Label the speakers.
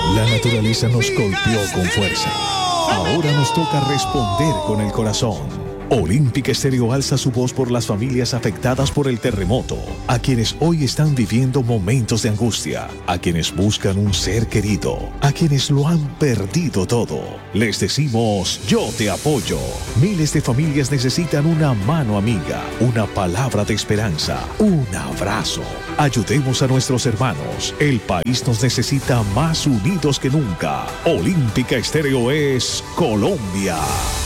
Speaker 1: La naturaleza nos golpeó con fuerza. Ahora nos toca responder con el corazón. Olímpica Estéreo alza su voz por las familias afectadas por el terremoto, a quienes hoy están viviendo momentos de angustia, a quienes buscan un ser querido, a quienes lo han perdido todo. Les decimos, yo te apoyo. Miles de familias necesitan una mano amiga, una palabra de esperanza, un abrazo. Ayudemos a nuestros hermanos. El país nos necesita más unidos que nunca. Olímpica Estéreo es Colombia.